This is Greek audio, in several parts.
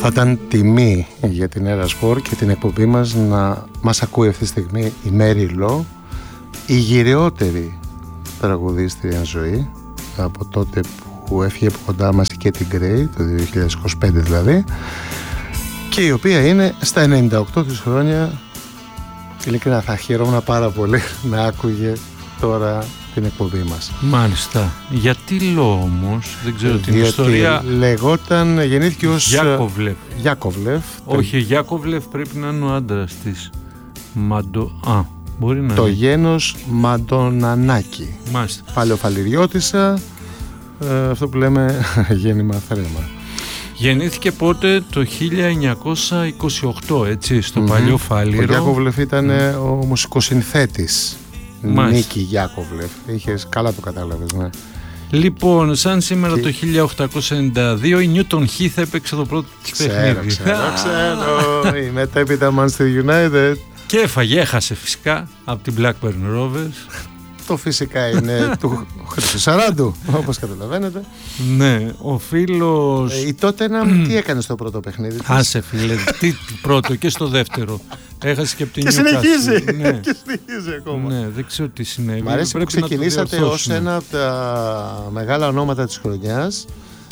Θα ήταν τιμή για την Έρα Σπορ και την εκπομπή μας να μας ακούει αυτή τη στιγμή η Μέρι Λό, η γυριότερη τραγουδίστρια ζωή από τότε που έφυγε από κοντά μας η Κέτι Γκρέι, το 2025 δηλαδή, και η οποία είναι στα 98 της χρόνια. Ειλικρινά θα χαιρόμουν πάρα πολύ να άκουγε τώρα την εκπομπή μας. Μάλιστα. Γιατί Λό όμως, δεν ξέρω την ιστορία. Λεγόταν, γεννήθηκε ως Γιάκοβλεφ. Όχι, Γιάκοβλεφ πρέπει να είναι ο άντρας της. Μπορεί να το είναι. γένος Μαντονανάκη. Μάλιστα. Παλαιοφαλιριώτισσα, αυτό που λέμε γέννημα θρέμα. Γεννήθηκε πότε? Το 1928, έτσι, στο παλιό Φάληρο. Ο Γιάκοβλεφ ήταν ο μουσικοσυνθέτης. Νίκη Γιάκοβλεφ. Είχες, καλά το κατάλαβες, ναι. Λοιπόν, σαν σήμερα το 1892 η Νιούτον Χίθ έπαιξε το πρώτο της παιχνίδι. Ξέρω. Η μετέπειτα Manchester United. Και έχασε φυσικά από την Blackburn Rovers. Το φυσικά είναι του Χρυσού Σαράντου, όπως καταλαβαίνετε. Ναι, ο φίλος... Η τότε τι έκανε στο πρώτο παιχνίδι της? Άσε φίλε, τι πρώτο και στο δεύτερο. Έχασε και από την Newcastle. συνεχίζει. Ναι. Και συνεχίζει ακόμα. Ναι, δεν ξέρω τι συνέβη. Μ' αρέσει που ξεκινήσατε ως ένα από τα μεγάλα ονόματα της χρονιάς,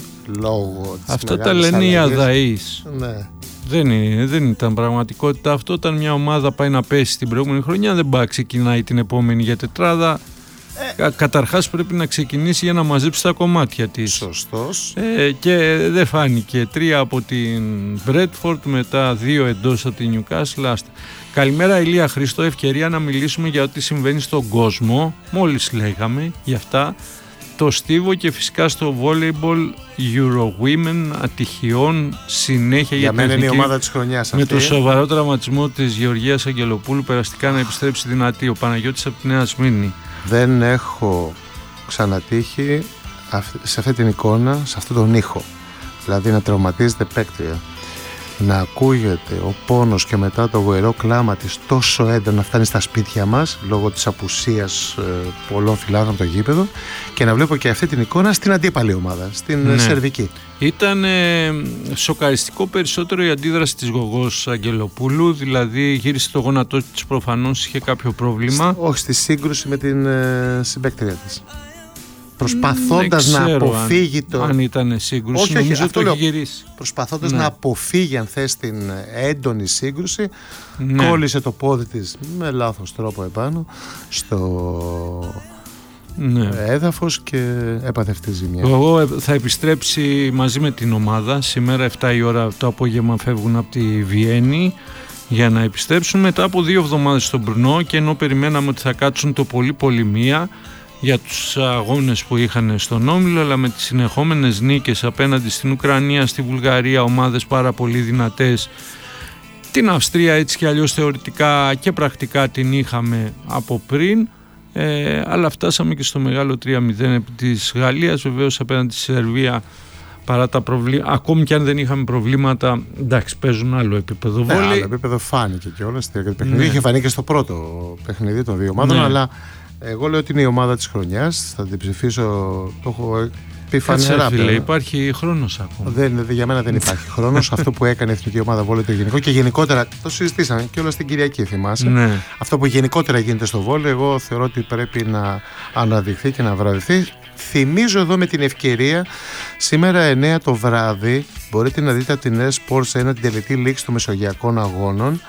λόγω της αυτά τα λένε οι αδαείς. Ναι. Δεν ήταν πραγματικότητα αυτό. Όταν μια ομάδα πάει να πέσει την προηγούμενη χρονιά, δεν πάει ξεκινάει την επόμενη για τετράδα. Καταρχάς πρέπει να ξεκινήσει για να μαζέψει τα κομμάτια της. Σωστός. Και δεν φάνηκε. 3 από την Bradford, μετά 2 εντός από την Newcastle. Καλημέρα Ηλία Χρήστο, ευκαιρία να μιλήσουμε για ό,τι συμβαίνει στον κόσμο. Μόλις λέγαμε για αυτά. Το στίβο και φυσικά στο volleyball Euro Women ατυχιών συνέχεια για μένα είναι η ομάδα της χρονιάς αυτή. Με το σοβαρό τραυματισμό της Γεωργίας Αγγελοπούλου περαστικά να επιστρέψει δυνατή. Ο Παναγιώτης από τη Νέα Σμύρνη. Δεν έχω ξανατύχει σε αυτή την εικόνα, σε αυτόν τον ήχο. Δηλαδή να τραυματίζεται παίκτρια, να ακούγεται ο πόνος και μετά το γοερό κλάμα της τόσο έντονα να φτάνει στα σπίτια μας λόγω της απουσίας πολλών φιλάδων από το γήπεδο, και να βλέπω και αυτή την εικόνα στην αντίπαλη ομάδα, στην Σερβική. Ήταν σοκαριστικό περισσότερο η αντίδραση της Γογός Αγγελοπούλου, δηλαδή γύρισε το γόνατό της, προφανώς είχε κάποιο πρόβλημα. Όχι, στη σύγκρουση με την συμπαίκτρια της. Προσπαθώντας να αποφύγει αν ήταν σύγκρουση, νομίζω ότι το έχει γυρίσει. Προσπαθώντας να αποφύγει, αν θες, την έντονη σύγκρουση, κόλλησε το πόδι της με λάθος τρόπο επάνω στο έδαφος και έπαθε αυτή τη ζημιά. Εγώ θα επιστρέψει μαζί με την ομάδα. Σήμερα 7 η ώρα το απόγευμα φεύγουν από τη Βιέννη για να επιστρέψουν μετά από 2 εβδομάδες στον Μπρνό, και ενώ περιμέναμε ότι θα κάτσουν το πολύ μία για τους αγώνες που είχαν στον Όμιλο, αλλά με τις συνεχόμενες νίκες απέναντι στην Ουκρανία, στη Βουλγαρία, ομάδες πάρα πολύ δυνατές, την Αυστρία έτσι και αλλιώς θεωρητικά και πρακτικά την είχαμε από πριν, αλλά φτάσαμε και στο μεγάλο 3-0 επί της Γαλλίας, βεβαίως απέναντι στη Σερβία. Παρά τα προβλήματα, ακόμη και αν δεν είχαμε προβλήματα, εντάξει, παίζουν άλλο επίπεδο βόλεϊ. Άλλο επίπεδο φάνηκε κιόλας στην παιχνίδι. Είχε φανεί και στο πρώτο παιχνίδι των δύο ομάδων, αλλά εγώ λέω ότι είναι η ομάδα της χρονιάς. Θα την ψηφίσω, το έχω πει φανερά. Φίλε, υπάρχει χρόνος ακόμα. Για μένα δεν υπάρχει χρόνος. Αυτό που έκανε η εθνική ομάδα βόλεϊ το γενικό, και γενικότερα το συζητήσαμε και όλα στην Κυριακή, θυμάσαι. Ναι. Αυτό που γενικότερα γίνεται στο βόλεϊ, εγώ θεωρώ ότι πρέπει να αναδειχθεί και να βραβευθεί. Θυμίζω εδώ με την ευκαιρία, σήμερα 9 το βράδυ μπορείτε να δείτε από την Air Sports 1 την τελετή λήξη των Μεσογειακών Αγώνων.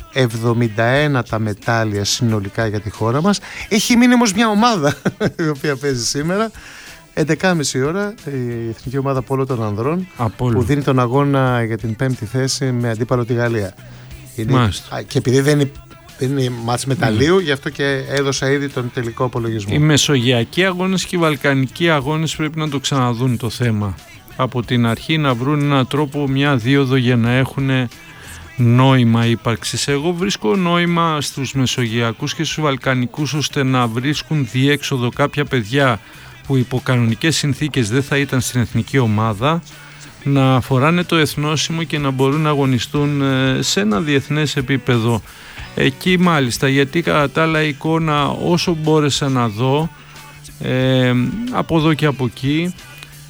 71 τα μετάλλια συνολικά για τη χώρα μας. Έχει μείνει όμως μια ομάδα η οποία παίζει σήμερα 11.30 ώρα, η εθνική ομάδα Πόλο των Ανδρών, που δίνει τον αγώνα για την 5η θέση με αντίπαλο τη Γαλλία. Και επειδή δεν είναι μάτς μεταλλίου, γι' αυτό και έδωσα ήδη τον τελικό απολογισμό. Οι μεσογειακοί αγώνες και οι βαλκανικοί αγώνες πρέπει να το ξαναδούν το θέμα από την αρχή, να βρουν έναν τρόπο, μια δίωδο για να έχουν νόημα ύπαρξης. Εγώ βρίσκω νόημα στους μεσογειακούς και στους βαλκανικούς, ώστε να βρίσκουν διέξοδο κάποια παιδιά που υπό κανονικές συνθήκες δεν θα ήταν στην εθνική ομάδα, να φοράνε το εθνόσημο και να μπορούν να αγωνιστούν σε ένα διεθνές επίπεδο. Εκεί μάλιστα, γιατί κατά τα άλλα η εικόνα όσο μπόρεσα να δω από εδώ και από εκεί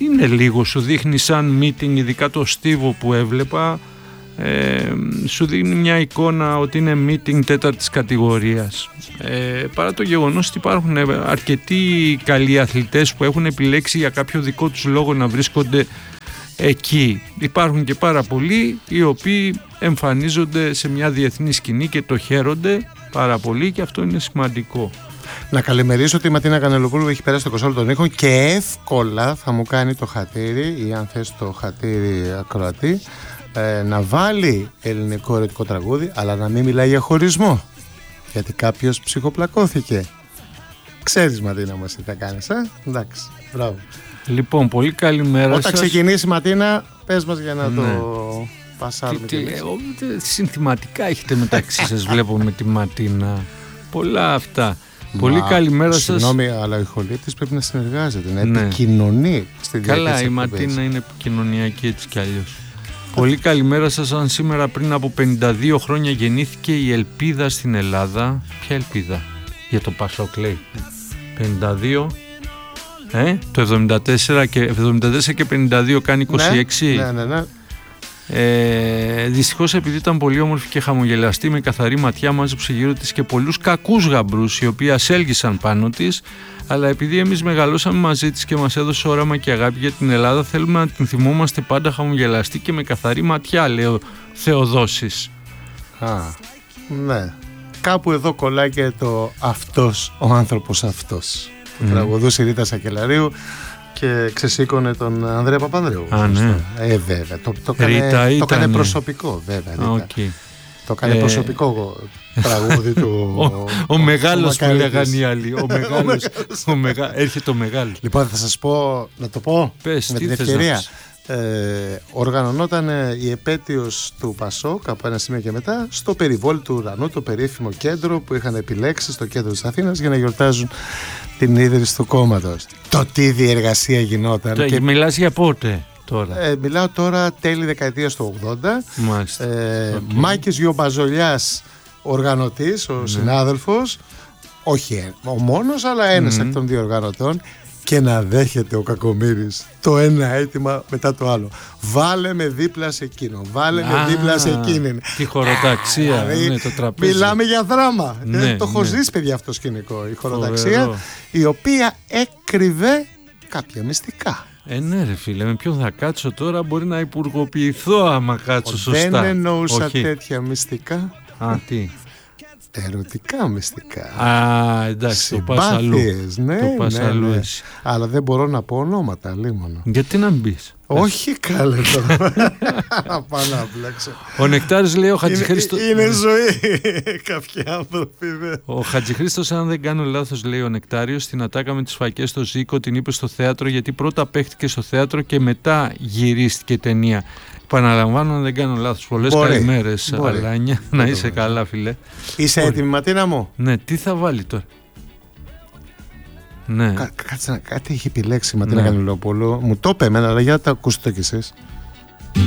είναι λίγο, σου δείχνει σαν meeting, ειδικά το στίβο που έβλεπα, σου δίνει μια εικόνα ότι είναι meeting τέταρτης κατηγορίας, παρά το γεγονός ότι υπάρχουν αρκετοί καλοί αθλητές που έχουν επιλέξει για κάποιο δικό τους λόγο να βρίσκονται εκεί. Υπάρχουν και πάρα πολλοί οι οποίοι εμφανίζονται σε μια διεθνή σκηνή και το χαίρονται πάρα πολύ, και αυτό είναι σημαντικό. Να καλημερίσω τη Ματίνα Κανελοπούλου που έχει περάσει το κονσόλ των ήχων και εύκολα θα μου κάνει το χατήρι, ή αν θες το χατήρι ακροατή, να βάλει ελληνικό ερωτικό τραγούδι, αλλά να μην μιλάει για χωρισμό, γιατί κάποιος ψυχοπλακώθηκε. Ξέρεις, Ματίνα, μας τι θα κάνεις, εντάξει, μπράβο. Λοιπόν, πολύ καλημέρα σας. Όταν ξεκινήσει, Ματίνα, πες μας για να το πασάρουμε. Συνθηματικά έχετε μεταξύ σας, βλέπω, με τη Ματίνα. Πολλά αυτά. Πολύ καλημέρα σας. Συγγνώμη, αλλά ο ηχολήπτης πρέπει να συνεργάζεται, να επικοινωνεί στη διάρκεια. Καλά, η Ματίνα είναι επικοινωνιακή έτσι κι αλλιώς. Πολύ καλημέρα σας. Αν σήμερα πριν από 52 χρόνια γεννήθηκε η ελπίδα στην Ελλάδα. Ποια ελπίδα? Για το Πασόκ λέει. 52. Το 74 και 52 κάνει 26. Ναι. Δυστυχώς, επειδή ήταν πολύ όμορφη και χαμογελαστή, με καθαρή ματιά, μάζεψε γύρω της και πολλούς κακούς γαμπρούς, οι οποίοι ασέλγησαν πάνω της. Αλλά επειδή εμείς μεγαλώσαμε μαζί της και μας έδωσε όραμα και αγάπη για την Ελλάδα, θέλουμε να την θυμόμαστε πάντα χαμογελαστή και με καθαρή ματιά, λέει ο Θεοδόσης. Ναι. Κάπου εδώ κολλάει και το «αυτός, ο άνθρωπος αυτός» που τραγουδούσε η Ρίτα Σακελαρίου και ξεσήκωνε τον Ανδρέα Παπανδρέου. Ναι. Βέβαια. Το έκανε προσωπικό, βέβαια. Okay. Το έκανε προσωπικό τραγούδι του. Ο μεγάλος που λέγανε οι άλλοι. Έρχεται ο μεγάλος. Λοιπόν, θα σας πω, να το πω. Πες, με την ευκαιρία. Οργανωνόταν η επέτειος του Πασόκ από ένα σημείο και μετά στο περιβόλι του Ουρανού, το περίφημο κέντρο που είχαν επιλέξει στο κέντρο της Αθήνας για να γιορτάζουν την ίδρυση του κόμματος. Το τι διεργασία γινόταν. Και μιλάς για πότε τώρα? Μιλάω τώρα τέλη δεκαετίας του 80. Μάλιστα. Μάκης Γιομπαζολιάς οργανωτής, ο συνάδελφος, όχι ο μόνος, αλλά ένας εκ των δύο οργανωτών. Και να δέχεται ο Κακομοίρης το ένα αίτημα μετά το άλλο. Βάλε με δίπλα σε εκείνο, βάλε με δίπλα σε εκείνη. Τη χωροταξία, δηλαδή, το τραπέζι. Μιλάμε για δράμα. Το έχω ζήσει, παιδιά, αυτό σκηνικό. Η χωροταξία, η οποία έκρυβε κάποια μυστικά. Ναι, ρε φίλε, με ποιον θα κάτσω τώρα? Μπορεί να υπουργοποιηθώ άμα κάτσω σωστά. Δεν εννοούσα τέτοια μυστικά. Τι? Ερωτικά μυστικά. Εντάξει, το πας αλλού. Ναι. Αλλά δεν μπορώ να πω ονόματα, λίμωνο. Γιατί να μπεις? Όχι, καλέ τώρα. Πάω να μπλέξω. Ο Νεκτάρης λέει ο Χατζηχρήστος. Είναι ζωή. Κάποιοι άνθρωποι. Ο Χατζηχρήστος, αν δεν κάνω λάθος, λέει ο Νεκτάριος, στην ατάκα με τις φακές στο Ζήκο την είπε στο θέατρο, γιατί πρώτα παίχτηκε στο θέατρο και μετά γυρίστηκε ταινία. Επαναλαμβάνω, αν δεν κάνω λάθος. Πολλές καλημέρες, Αλάνια. Να είσαι καλά, φίλε. Είσαι έτοιμη, Ματίνα μου? Ναι, τι θα βάλει τώρα? Ναι. Κάτσε να, κάτι έχει επιλέξει η Ματίνα Κανελοπούλου. Μου το είπε εμένα, αλλά για να τα ακούσετε κι εσείς.